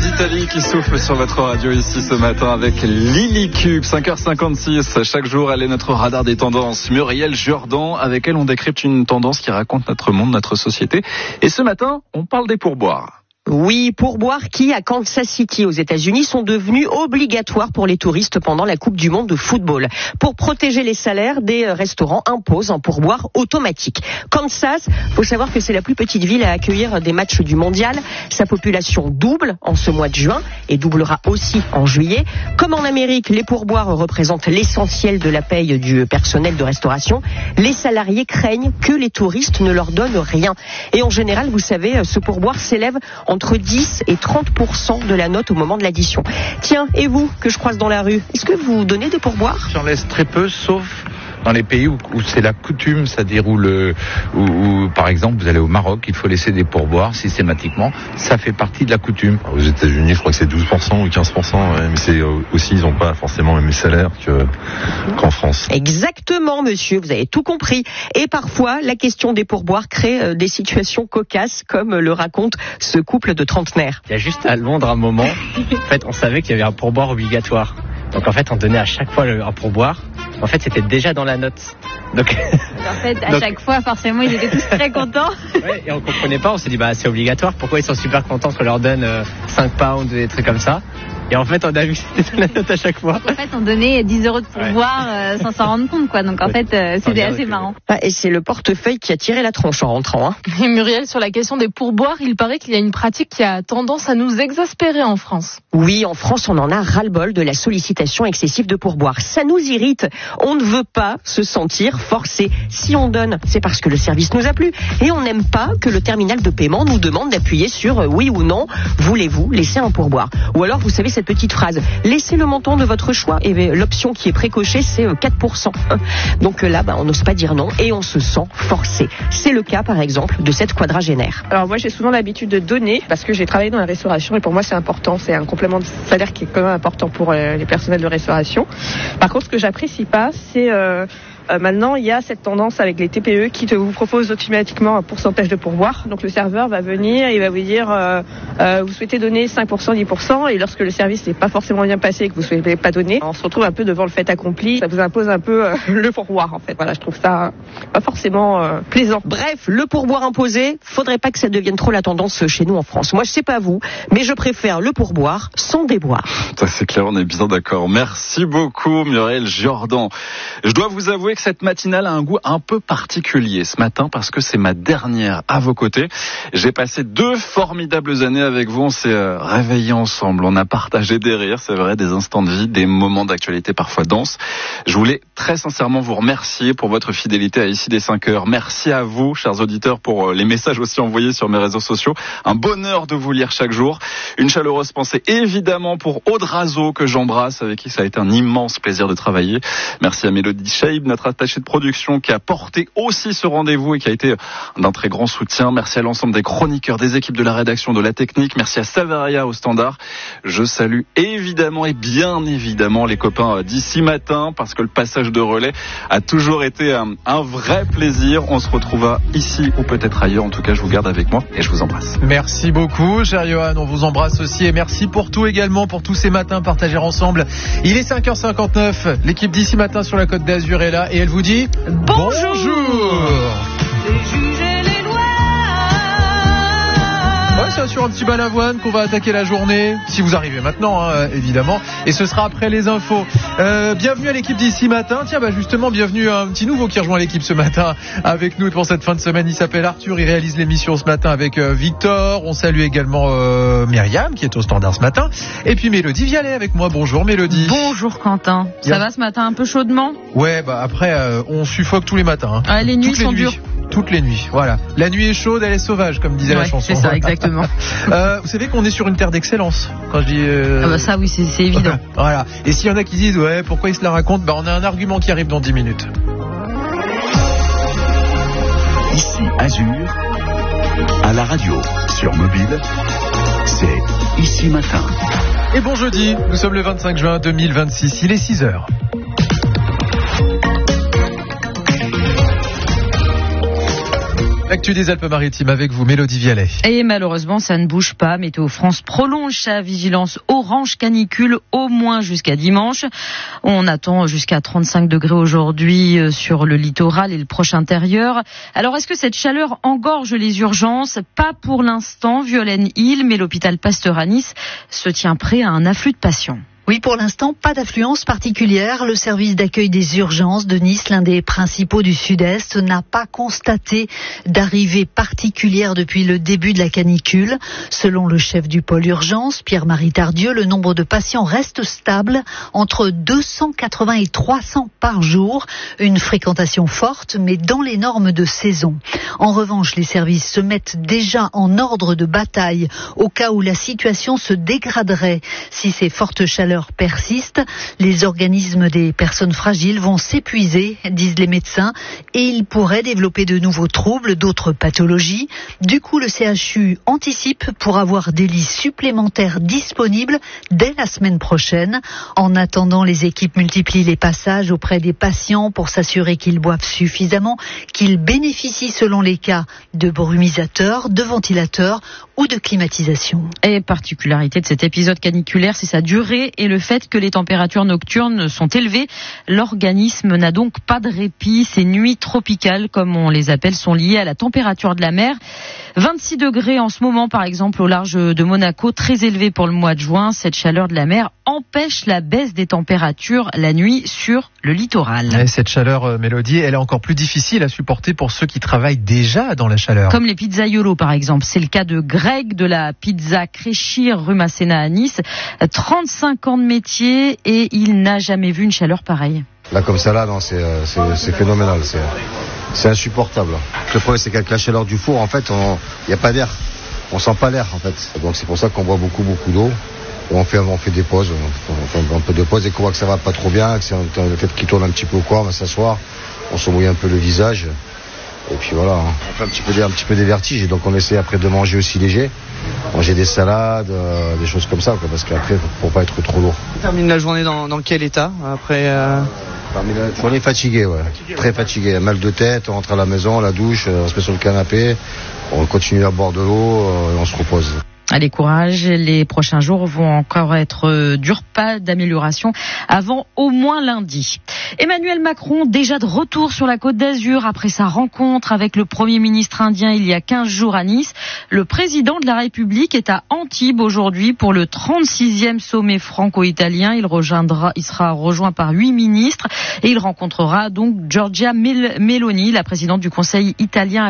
d'Italie qui souffle sur votre radio ici ce matin avec Lily Cube, 5h56. Chaque jour, elle est notre radar des tendances. Muriel Jordan, avec elle, on décrypte une tendance qui raconte notre monde, notre société. Et ce matin, on parle des pourboires. Oui, pourboires qui, à Kansas City, aux États-Unis, sont devenus obligatoires pour les touristes pendant la Coupe du Monde de football. Pour protéger les salaires, des restaurants imposent un pourboire automatique. Kansas, faut savoir que c'est la plus petite ville à accueillir des matchs du mondial. Sa population double en ce mois de juin et doublera aussi en juillet. Comme en Amérique, les pourboires représentent l'essentiel de la paye du personnel de restauration. Les salariés craignent que les touristes ne leur donnent rien. Et en général, vous savez, ce pourboire s'élève entre 10 et 30% de la note au moment de l'addition. Tiens, et vous, que je croise dans la rue, est-ce que vous donnez des pourboires ? J'en laisse très peu, sauf dans les pays où c'est la coutume, c'est-à-dire où par exemple, vous allez au Maroc, il faut laisser des pourboires systématiquement. Ça fait partie de la coutume. Aux États-Unis, je crois que c'est 12% ou 15%, ouais, mais c'est aussi, ils n'ont pas forcément le même salaire qu'en France. Exactement, monsieur, vous avez tout compris. Et parfois, la question des pourboires crée des situations cocasses, comme le raconte ce couple de trentenaires. Il y a juste à Londres un moment, en fait, on savait qu'il y avait un pourboire obligatoire. Donc en fait, on donnait à chaque fois un pourboire. En fait, c'était déjà dans la note. Donc en fait, à chaque fois, forcément, ils étaient tous très contents. Ouais, et on comprenait pas, on s'est dit, c'est obligatoire. Pourquoi ils sont super contents qu'on leur donne 5 pounds, des trucs comme ça. Et en fait, on a vu que c'était dans la note à chaque fois. En fait, on donnait 10 € de pourboire sans s'en rendre compte, quoi. Donc en fait, c'était assez marrant. Et c'est le portefeuille qui a tiré la tronche en rentrant. Hein. Et Muriel, sur la question des pourboires, il paraît qu'il y a une pratique qui a tendance à nous exaspérer en France. Oui, en France, on en a ras-le-bol de la sollicitation excessive de pourboires. Ça nous irrite. On ne veut pas se sentir forcé. Si on donne, c'est parce que le service nous a plu. Et on n'aime pas que le terminal de paiement nous demande d'appuyer sur oui ou non. Voulez-vous laisser un pourboire ? Ou alors, vous savez, cette petite phrase, laissez le montant de votre choix. Et l'option qui est précochée, c'est 4%. Donc là, on n'ose pas dire non et on se sent forcé. C'est le cas, par exemple, de cette quadragénaire. Alors moi, j'ai souvent l'habitude de donner parce que j'ai travaillé dans la restauration et pour moi, c'est important. C'est un complément de salaire qui est quand même important pour les personnels de restauration. Par contre, ce que j'apprécie pas, c'est maintenant, il y a cette tendance avec les TPE qui vous proposent automatiquement un pourcentage de pourboire. Donc le serveur va venir et il va vous dire vous souhaitez donner 5%, 10%, et lorsque le service n'est pas forcément bien passé et que vous ne souhaitez pas donner, on se retrouve un peu devant le fait accompli. Ça vous impose un peu le pourboire en fait. Voilà, je trouve ça pas forcément plaisant. Bref, le pourboire imposé, faudrait pas que ça devienne trop la tendance chez nous en France. Moi, je sais pas vous, mais je préfère le pourboire sans déboire. Ça c'est clair, on est bien d'accord. Merci beaucoup Muriel Jordan. Je dois vous avouer que cette matinale a un goût un peu particulier ce matin parce que c'est ma dernière à vos côtés. J'ai passé 2 formidables années avec vous, on s'est réveillés ensemble, on a partagé des rires, c'est vrai, des instants de vie, des moments d'actualité parfois denses. Je voulais très sincèrement vous remercier pour votre fidélité à Ici des 5 heures. Merci à vous, chers auditeurs, pour les messages aussi envoyés sur mes réseaux sociaux. Un bonheur de vous lire chaque jour. Une chaleureuse pensée évidemment pour Aude Razo que j'embrasse, avec qui ça a été un immense plaisir de travailler. Merci à Mélodie Scheib, notre attachée de production, qui a porté aussi ce rendez-vous et qui a été d'un très grand soutien. Merci à l'ensemble des chroniqueurs, des équipes de la rédaction, de la technique. Merci à Savaria au standard. Je salue évidemment et bien évidemment les copains d'Ici Matin parce que le passage de relais a toujours été un vrai plaisir. On se retrouvera ici ou peut-être ailleurs. En tout cas, je vous garde avec moi et je vous embrasse. Merci beaucoup, cher Johan. On vous embrasse aussi et merci pour tout également, pour tous ces matins partagés ensemble. Il est 5h59. L'équipe d'Ici Matin sur la Côte d'Azur est là et elle vous dit bonjour. C'est sur un petit balavoine qu'on va attaquer la journée, si vous arrivez maintenant, évidemment, et ce sera après les infos. Bienvenue à l'équipe d'Ici Matin. Tiens, justement, bienvenue à un petit nouveau qui rejoint l'équipe ce matin avec nous pour cette fin de semaine. Il s'appelle Arthur, il réalise l'émission ce matin avec Victor. On salue également Myriam qui est au standard ce matin, et puis Mélodie Vialet avec moi. Bonjour Mélodie. Bonjour Quentin. Ça va ce matin un peu chaudement ? Ouais, après on suffoque tous les matins. Les nuits sont dures. Toutes les nuits, voilà. La nuit est chaude, elle est sauvage, comme disait la chanson. C'est ça, exactement. Vous savez qu'on est sur une terre d'excellence. Quand je dis. Ça, oui, c'est évident. Voilà. Et s'il y en a qui disent, pourquoi ils se la racontent, on a un argument qui arrive dans 10 minutes. Ici Azur, à la radio, sur mobile, c'est Ici Matin. Et bon jeudi, nous sommes le 25 juin 2026, il est 6h. L'actu des Alpes-Maritimes avec vous, Mélodie Vialet. Et malheureusement, ça ne bouge pas. Météo France prolonge sa vigilance orange canicule au moins jusqu'à dimanche. On attend jusqu'à 35 degrés aujourd'hui sur le littoral et le proche intérieur. Alors, est-ce que cette chaleur engorge les urgences? Pas pour l'instant, Violaine Hill, mais l'hôpital Pasteur à Nice se tient prêt à un afflux de patients. Oui, pour l'instant, pas d'affluence particulière. Le service d'accueil des urgences de Nice, l'un des principaux du Sud-Est, n'a pas constaté d'arrivée particulière depuis le début de la canicule. Selon le chef du pôle urgence, Pierre-Marie Tardieu, le nombre de patients reste stable entre 280 et 300 par jour. Une fréquentation forte, mais dans les normes de saison. En revanche, les services se mettent déjà en ordre de bataille au cas où la situation se dégraderait. Si ces fortes chaleurs persistent, les organismes des personnes fragiles vont s'épuiser, disent les médecins, et ils pourraient développer de nouveaux troubles, d'autres pathologies. Du coup, le CHU anticipe pour avoir des lits supplémentaires disponibles dès la semaine prochaine. En attendant, les équipes multiplient les passages auprès des patients pour s'assurer qu'ils boivent suffisamment, qu'ils bénéficient selon les cas de brumisateurs, de ventilateurs ou de climatisation. Et particularité de cet épisode caniculaire, c'est sa durée et le fait que les températures nocturnes sont élevées. L'organisme n'a donc pas de répit. Ces nuits tropicales, comme on les appelle, sont liées à la température de la mer. 26 degrés en ce moment, par exemple, au large de Monaco, très élevé pour le mois de juin. Cette chaleur de la mer empêche la baisse des températures la nuit sur le littoral. Et cette chaleur, Mélodie, elle est encore plus difficile à supporter pour ceux qui travaillent déjà dans la chaleur. Comme les pizzaiolos, par exemple. C'est le cas de Greg de la pizza Créchir, rue Masséna à Nice. 35 ans de métier et il n'a jamais vu une chaleur pareille. Là, comme ça, là, non, c'est phénoménal. C'est insupportable. Le problème, c'est qu'avec la chaleur du four, en fait, il n'y a pas d'air. On sent pas l'air, en fait. Donc, c'est pour ça qu'on boit beaucoup d'eau. Et on fait des pauses. On fait un peu de pause et qu'on voit que ça va pas trop bien, que c'est le fait qu'il tourne un petit peu au corps, on va s'asseoir. On se mouille un peu le visage. Et puis voilà, on fait un petit peu des vertiges. Et donc, on essaie après de manger aussi léger. Manger des salades, des choses comme ça, quoi, parce qu'après, pour pas être trop lourd. On termine la journée dans quel état après On est fatigué, ouais. Très fatigué. Mal de tête, on rentre à la maison, la douche, on se met sur le canapé, on continue à boire de l'eau et on se repose. Allez, courage, les prochains jours vont encore être durs, pas d'amélioration avant au moins lundi. Emmanuel Macron, déjà de retour sur la Côte d'Azur après sa rencontre avec le Premier ministre indien il y a 15 jours à Nice. Le président de la République est à Antibes aujourd'hui pour le 36e sommet franco-italien. Il sera rejoint par 8 ministres et il rencontrera donc Giorgia Meloni, la présidente du Conseil italien